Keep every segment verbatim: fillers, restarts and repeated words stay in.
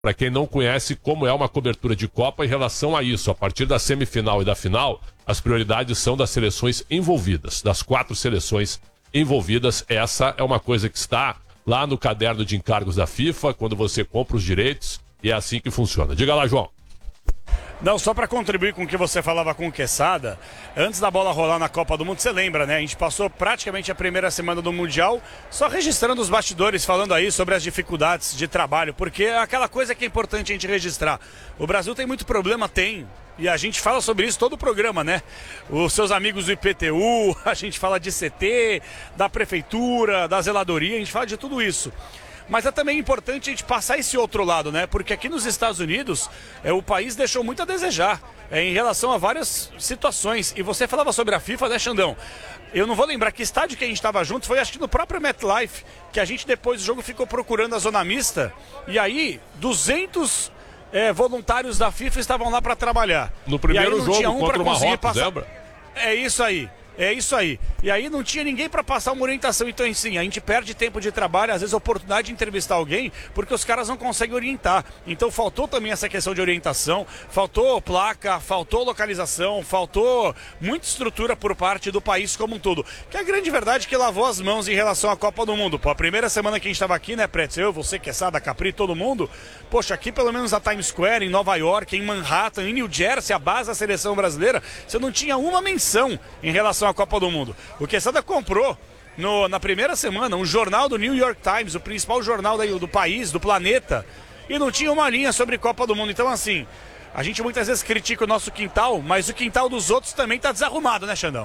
para quem não conhece como é uma cobertura de Copa em relação a isso. A partir da semifinal e da final, as prioridades são das seleções envolvidas, das quatro seleções envolvidas. Essa é uma coisa que está lá no caderno de encargos da FIFA, quando você compra os direitos, e é assim que funciona. Diga lá, João. Não, só para contribuir com o que você falava com o Quesada, antes da bola rolar na Copa do Mundo, você lembra, né? A gente passou praticamente a primeira semana do Mundial só registrando os bastidores, falando aí sobre as dificuldades de trabalho, porque é aquela coisa que é importante a gente registrar. O Brasil tem muito problema, tem, e a gente fala sobre isso todo o programa, né? Os seus amigos do I P T U, a gente fala de C T, da Prefeitura, da Zeladoria, a gente fala de tudo isso. Mas é também importante a gente passar esse outro lado, né? Porque aqui nos Estados Unidos, é, o país deixou muito a desejar é, em relação a várias situações. E você falava sobre a FIFA, né, Xandão? Eu não vou lembrar que estádio que a gente estava junto, foi acho que no próprio MetLife, que a gente depois do jogo ficou procurando a zona mista. E aí, duzentos é, voluntários da FIFA estavam lá para trabalhar. No primeiro e aí não jogo tinha um contra o Marrocos, passar... lembra? É isso aí. É isso aí. E aí não tinha ninguém para passar uma orientação. Então, assim, a gente perde tempo de trabalho, às vezes a oportunidade de entrevistar alguém, porque os caras não conseguem orientar. Então faltou também essa questão de orientação, faltou placa, faltou localização, faltou muita estrutura por parte do país como um todo. Que a grande verdade é que lavou as mãos em relação à Copa do Mundo. Pô, a primeira semana que a gente estava aqui, né, Pretz, eu, você, Quesada, Capri, todo mundo, poxa, aqui pelo menos na Times Square, em Nova York, em Manhattan, em New Jersey, a base da seleção brasileira, você não tinha uma menção em relação à Copa do Mundo. O Quesada comprou no, na primeira semana um jornal do New York Times, o principal jornal daí, do país, do planeta, e não tinha uma linha sobre Copa do Mundo. Então, assim, a gente muitas vezes critica o nosso quintal, mas o quintal dos outros também tá desarrumado, né, Xandão?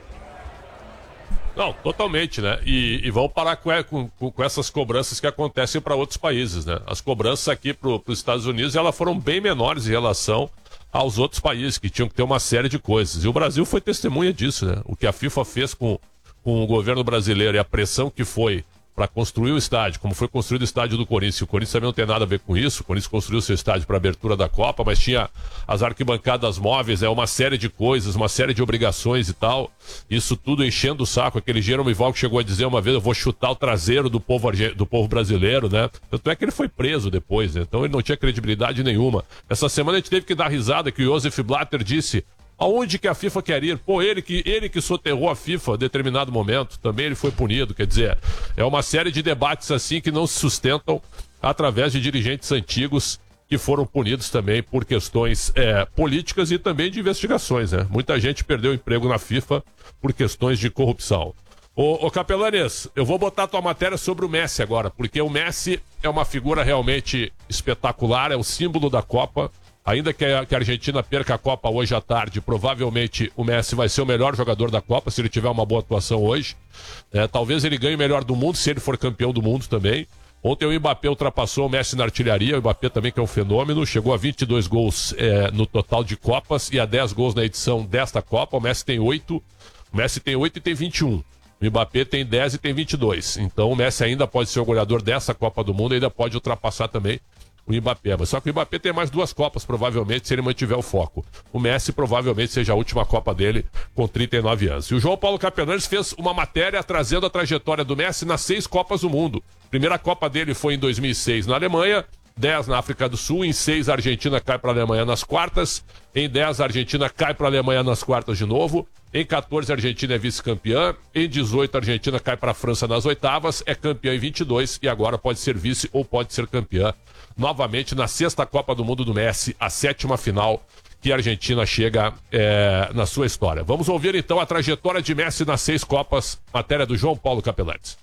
Não, totalmente, né? E, e vão parar com, com, com essas cobranças que acontecem para outros países, né? As cobranças aqui para os Estados Unidos, elas foram bem menores em relação aos outros países, que tinham que ter uma série de coisas. E o Brasil foi testemunha disso, né? O que a FIFA fez com, com o governo brasileiro e a pressão que foi para construir o estádio, como foi construído o estádio do Corinthians. O Corinthians também não tem nada a ver com isso. O Corinthians construiu seu estádio para abertura da Copa, mas tinha as arquibancadas móveis, é uma série de coisas, uma série de obrigações e tal. Isso tudo enchendo o saco. Aquele Jerome Valk chegou a dizer uma vez: eu vou chutar o traseiro do povo, do povo brasileiro, né? Tanto é que ele foi preso depois, né? Então ele não tinha credibilidade nenhuma. Essa semana a gente teve que dar risada que o Josef Blatter disse: aonde que a FIFA quer ir? Pô, ele que, ele que soterrou a FIFA em determinado momento, também ele foi punido. Quer dizer, é uma série de debates assim que não se sustentam através de dirigentes antigos que foram punidos também por questões é, políticas e também de investigações, né? Muita gente perdeu emprego na FIFA por questões de corrupção. Ô, ô Capelanes, eu vou botar tua matéria sobre o Messi agora, porque o Messi é uma figura realmente espetacular, é o símbolo da Copa. Ainda que a, que a Argentina perca a Copa hoje à tarde, provavelmente o Messi vai ser o melhor jogador da Copa, se ele tiver uma boa atuação hoje. É, talvez ele ganhe o melhor do mundo, se ele for campeão do mundo também. Ontem o Mbappé ultrapassou o Messi na artilharia, o Mbappé também que é um fenômeno, chegou a vinte e dois gols é, no total de Copas e a dez gols na edição desta Copa. O Messi tem oito, o Messi tem oito e tem vinte e um. O Mbappé tem dez e tem vinte e dois. Então o Messi ainda pode ser o goleador dessa Copa do Mundo, ainda pode ultrapassar também o Mbappé, mas só que o Mbappé tem mais duas Copas, provavelmente, se ele mantiver o foco. O Messi provavelmente seja a última Copa dele com trinta e nove anos. E o João Paulo Capelanes fez uma matéria trazendo a trajetória do Messi nas seis Copas do Mundo. A primeira Copa dele foi em dois mil e seis na Alemanha, dez na África do Sul, em seis a Argentina cai para a Alemanha nas quartas, em dez a Argentina cai para a Alemanha nas quartas de novo, em quatorze a Argentina é vice-campeã, em dezoito a Argentina cai para a França nas oitavas, é campeã em vinte e dois e agora pode ser vice ou pode ser campeã novamente na sexta Copa do Mundo do Messi, a sétima final que a Argentina chega é, na sua história. Vamos ouvir então a trajetória de Messi nas seis Copas, matéria do João Paulo Capelanes.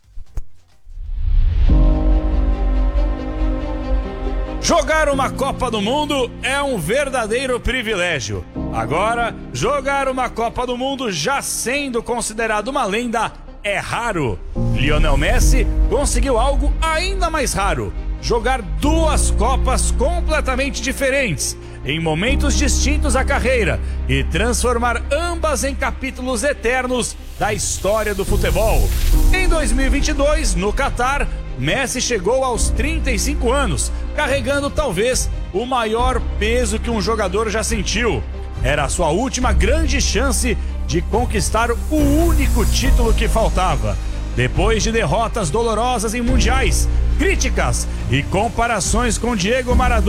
Jogar uma Copa do Mundo é um verdadeiro privilégio. Agora, jogar uma Copa do Mundo já sendo considerado uma lenda é raro. Lionel Messi conseguiu algo ainda mais raro: jogar duas Copas completamente diferentes, em momentos distintos à carreira, e transformar ambas em capítulos eternos da história do futebol. Em dois mil e vinte e dois, no Catar, Messi chegou aos trinta e cinco anos, carregando talvez o maior peso que um jogador já sentiu. Era a sua última grande chance de conquistar o único título que faltava. Depois de derrotas dolorosas em mundiais, críticas e comparações com Diego Maradona.